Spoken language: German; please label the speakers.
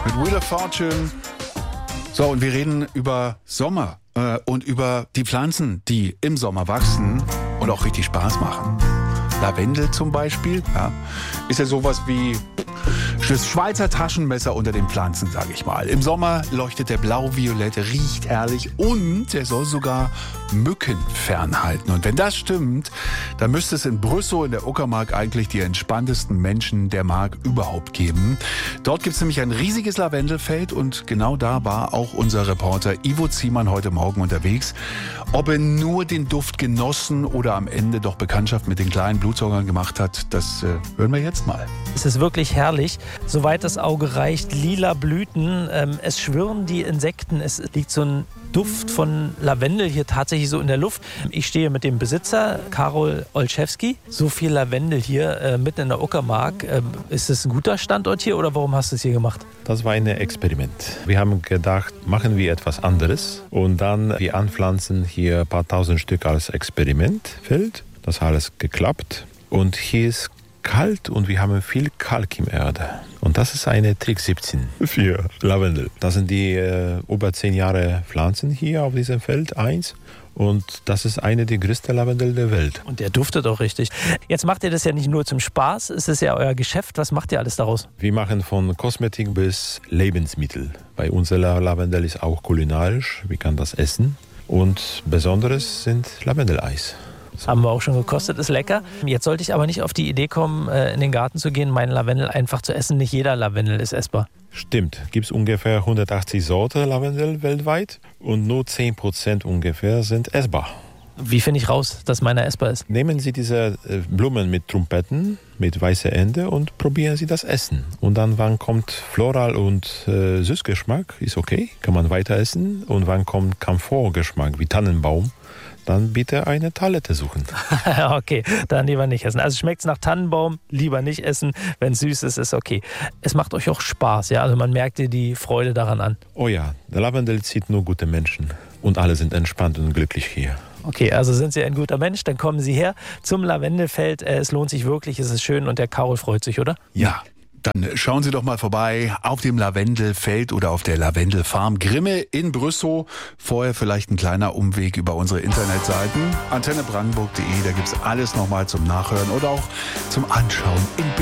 Speaker 1: mit Wheel of Fortune. So, und wir reden über Sommer und über die Pflanzen, die im Sommer wachsen und auch richtig Spaß machen. Lavendel zum Beispiel, ja, ist ja sowas wie das Schweizer Taschenmesser unter den Pflanzen, sage ich mal. Im Sommer leuchtet der blau-violett, riecht herrlich und er soll sogar Mücken fernhalten. Und wenn das stimmt, dann müsste es in Brüssow in der Uckermark eigentlich die entspanntesten Menschen der Mark überhaupt geben. Dort gibt es nämlich ein riesiges Lavendelfeld und genau da war auch unser Reporter Ivo Ziemann heute Morgen unterwegs. Ob er nur den Duft genossen oder am Ende doch Bekanntschaft mit den kleinen Blutsaugern gemacht hat, das hören wir jetzt mal.
Speaker 2: Es ist wirklich herrlich, soweit das Auge reicht, lila Blüten, es schwirren die Insekten, es liegt so ein Duft von Lavendel hier tatsächlich so in der Luft. Ich stehe mit dem Besitzer, Karol Olszewski. So viel Lavendel hier mitten in der Uckermark. Ist es ein guter Standort hier oder warum hast du es hier gemacht?
Speaker 3: Das war ein Experiment. Wir haben gedacht, machen wir etwas anderes und dann wir anpflanzen hier ein paar tausend Stück als Experimentfeld. Das hat alles geklappt und hier ist kalt und wir haben viel Kalk im Erde. Und das ist eine Trick 17 für Lavendel. Das sind die über 10 Jahre Pflanzen hier auf diesem Feld 1. Und das ist eine der größten Lavendel der Welt.
Speaker 2: Und der duftet auch richtig. Jetzt macht ihr das ja nicht nur zum Spaß, es ist ja euer Geschäft. Was macht ihr alles daraus?
Speaker 3: Wir machen von Kosmetik bis Lebensmittel. Bei unser Lavendel ist auch kulinarisch, wir können das essen. Und Besonderes sind Lavendeleis.
Speaker 2: Haben wir auch schon gekostet, ist lecker. Jetzt sollte ich aber nicht auf die Idee kommen, in den Garten zu gehen, meinen Lavendel einfach zu essen. Nicht jeder Lavendel ist essbar.
Speaker 3: Stimmt, gibt es ungefähr 180 Sorten Lavendel weltweit und nur 10% ungefähr sind essbar.
Speaker 2: Wie finde ich raus, dass meiner essbar ist?
Speaker 3: Nehmen Sie diese Blumen mit Trompeten, mit weißem Ende und probieren Sie das Essen. Und dann, wann kommt Floral und Süßgeschmack, ist okay, kann man weiter essen. Und wann kommt Komfortgeschmack, wie Tannenbaum, dann bitte eine Talette suchen.
Speaker 2: Okay, dann lieber nicht essen. Also schmeckt es nach Tannenbaum, lieber nicht essen. Wenn es süß ist, ist okay. Es macht euch auch Spaß, ja? Also man merkt dir die Freude daran an.
Speaker 3: Oh ja, der Lavendel zieht nur gute Menschen. Und alle sind entspannt und glücklich hier.
Speaker 2: Okay, also sind Sie ein guter Mensch, dann kommen Sie her zum Lavendelfeld. Es lohnt sich wirklich, es ist schön und der Karol freut sich, oder?
Speaker 1: Ja. Dann schauen Sie doch mal vorbei auf dem Lavendelfeld oder auf der Lavendelfarm Grimme in Brüssow. Vorher vielleicht ein kleiner Umweg über unsere Internetseiten antennebrandenburg.de. Da gibt's alles nochmal zum Nachhören oder auch zum Anschauen in